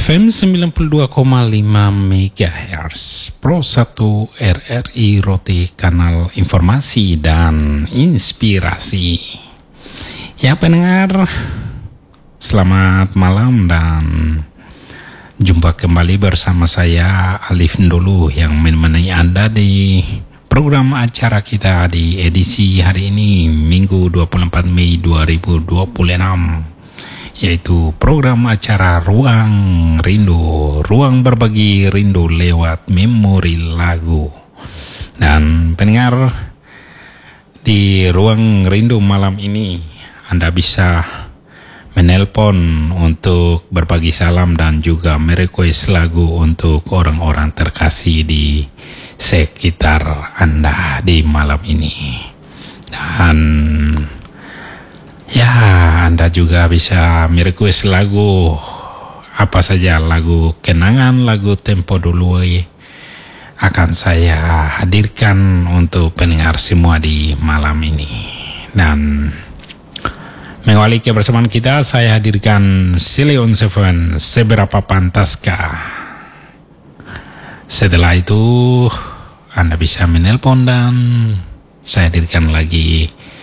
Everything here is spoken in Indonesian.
FM 92,5 MHz Pro 1 RRI Roti, kanal informasi dan inspirasi. Ya pendengar, selamat malam dan jumpa kembali bersama saya Alif Ndulu yang menemani Anda di program acara kita di edisi hari ini Minggu 24 Mei 2026, yaitu program acara Ruang Rindu, ruang berbagi rindu lewat memori lagu. Dan pendengar, di Ruang Rindu malam ini Anda bisa menelpon untuk berbagi salam dan juga merequest lagu untuk orang-orang terkasih di sekitar Anda di malam ini. Dan ya, Anda juga bisa merequest lagu apa saja, lagu kenangan, lagu tempo dulu, akan saya hadirkan untuk pendengar semua di malam ini. Dan mengawali kebersamaan kita, saya hadirkan Ceylon Seven, Seberapa Pantaskah. Setelah itu Anda bisa menelpon dan saya hadirkan lagi